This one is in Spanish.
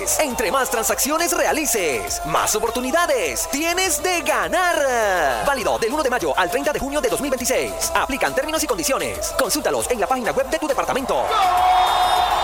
Redes. Entre más transacciones realices, más oportunidades tienes de ganar. Válido del 1 de mayo al 30 de junio de 2026. Aplican términos y condiciones. Consúltalos en la página web de tu departamento.